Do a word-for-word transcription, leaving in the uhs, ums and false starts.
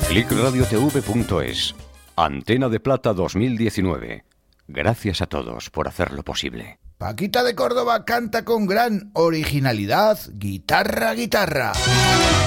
clic radio t v punto es. Antena de Plata dos mil diecinueve. Gracias a todos por hacerlo posible. Paquita de Córdoba canta con gran originalidad, guitarra, guitarra.